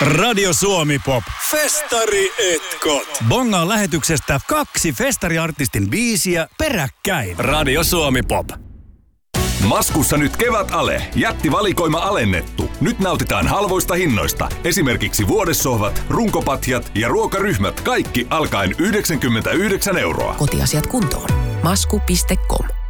Radio Suomi Pop. Festari etkot. Bongaa lähetyksestä 2 festariartistin biisiä peräkkäin. Radio Suomi Pop. Maskussa nyt kevätale. Jättivalikoima alennettu. Nyt nautitaan halvoista hinnoista. Esimerkiksi vuodessohvat, runkopatjat ja ruokaryhmät. Kaikki alkaen 99 €. Kotiasiat kuntoon. Masku.com